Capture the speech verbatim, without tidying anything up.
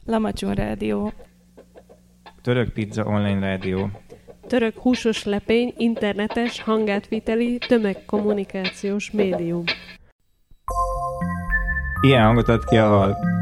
Lamacsun Rádió. Török Pizza Online Rádió. Török húsos lepény, internetes, hangátviteli, tömegkommunikációs médium. Ilyen hangot ad ki a hal.